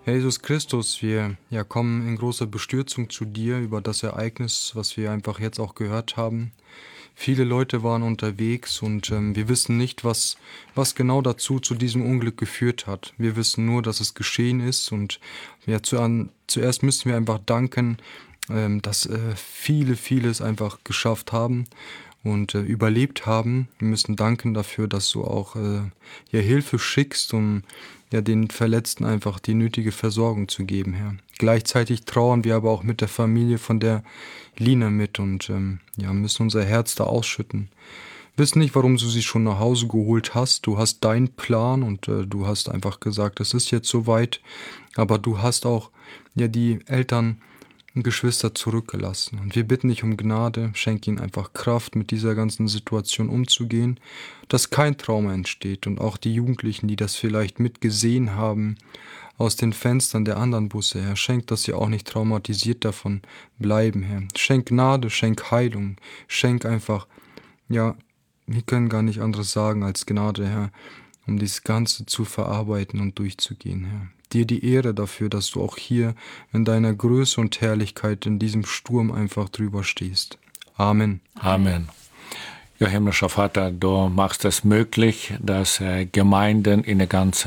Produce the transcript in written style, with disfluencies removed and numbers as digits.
Herr Jesus Christus, wir kommen in großer Bestürzung zu dir über das Ereignis, was wir einfach jetzt auch gehört haben. Viele Leute waren unterwegs und wir wissen nicht, was genau dazu zu diesem Unglück geführt hat. Wir wissen nur, dass es geschehen ist und zuerst müssen wir einfach danken, dass viele es einfach geschafft haben und überlebt haben. Wir müssen danken dafür, dass du auch Hilfe schickst, um den Verletzten einfach die nötige Versorgung zu geben, Herr. Gleichzeitig trauern wir aber auch mit der Familie von der Lina mit und müssen unser Herz da ausschütten. Wissen nicht, warum du sie schon nach Hause geholt hast. Du hast deinen Plan und du hast einfach gesagt, es ist jetzt soweit. Aber du hast auch die Eltern und Geschwister zurückgelassen. Und wir bitten dich um Gnade, schenk ihnen einfach Kraft, mit dieser ganzen Situation umzugehen, dass kein Trauma entsteht und auch die Jugendlichen, die das vielleicht mitgesehen haben, aus den Fenstern der anderen Busse, Herr, schenk, dass sie auch nicht traumatisiert davon bleiben, Herr. Schenk Gnade, schenk Heilung, schenk einfach, wir können gar nicht anderes sagen als Gnade, Herr, um dies Ganze zu verarbeiten und durchzugehen, Herr. Dir die Ehre dafür, dass du auch hier in deiner Größe und Herrlichkeit in diesem Sturm einfach drüber stehst. Amen. Amen. Ja, himmlischer Vater, du machst es möglich, dass Gemeinden in der ganzen